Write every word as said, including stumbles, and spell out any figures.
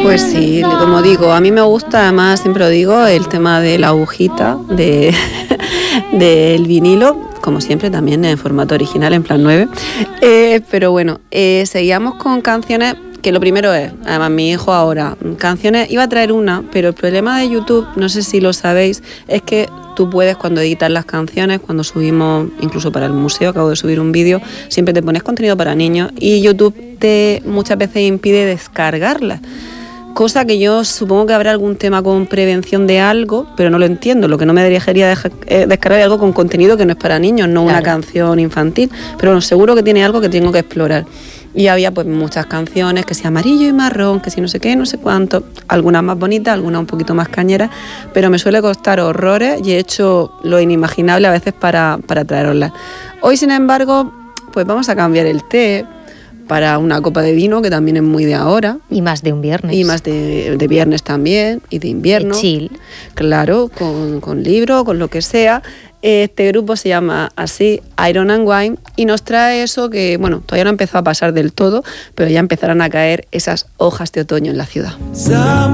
Pues sí, como digo, a mí me gusta, además siempre lo digo, el tema de la agujita, de del vinilo, como siempre también en formato original, en plan nueve. Eh, pero bueno, eh, seguíamos con canciones que lo primero es, además mi hijo ahora, canciones, iba a traer una, pero el problema de YouTube, no sé si lo sabéis, es que tú puedes cuando editas las canciones, cuando subimos, incluso para el museo, acabo de subir un vídeo, siempre te pones contenido para niños y YouTube te muchas veces impide descargarlas. Cosa que yo supongo que habrá algún tema con prevención de algo, pero no lo entiendo. Lo que no me dejaría dejar, eh, descargar algo con contenido que no es para niños, no claro. Una canción infantil. Pero bueno, seguro que tiene algo que tengo que explorar. Y había pues muchas canciones, que si amarillo y marrón, que si no sé qué, no sé cuánto. Algunas más bonitas, algunas un poquito más cañeras, pero me suele costar horrores y he hecho lo inimaginable a veces para, para traeroslas. Hoy, sin embargo, pues vamos a cambiar el té para una copa de vino, que también es muy de ahora. Y más de un viernes. Y más de, de viernes también, y de invierno. De chill. Claro, con, con libro, con lo que sea. Este grupo se llama así, Iron and Wine, y nos trae eso que, bueno, todavía no ha empezado a pasar del todo, pero ya empezarán a caer esas hojas de otoño en la ciudad.